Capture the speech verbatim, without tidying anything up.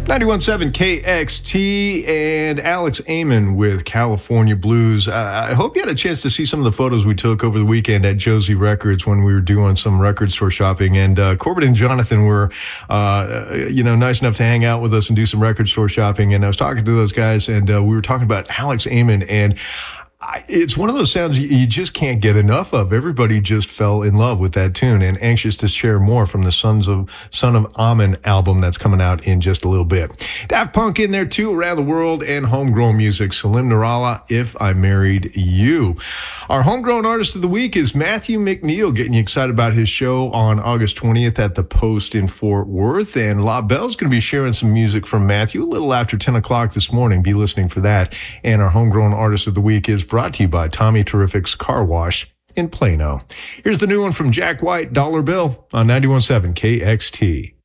ninety-one point seven K X T and Alex Amon with California Blues. Uh, I hope you had a chance to see some of the photos we took over the weekend at Josie Records when we were doing some record store shopping. And uh, Corbett and Jonathan were, uh, you know, nice enough to hang out with us and do some record store shopping. And I was talking to those guys, and uh, we were talking about Alex Amon, and I, it's one of those sounds you, you just can't get enough of. Everybody just fell in love with that tune and anxious to share more from the Sons of Son of Amen album that's coming out in just a little bit. Daft Punk in there too, Around the World, and homegrown music. Salim Nirala, If I Married You. Our homegrown artist of the week is Matthew McNeil, getting you excited about his show on August twentieth at the Post in Fort Worth. And La Belle's going to be sharing some music from Matthew a little after ten o'clock this morning. Be listening for that. And our homegrown artist of the week is brought to you by Tommy Terrific's Car Wash in Plano. Here's the new one from Jack White, Dollar Bill, on ninety-one point seven K X T.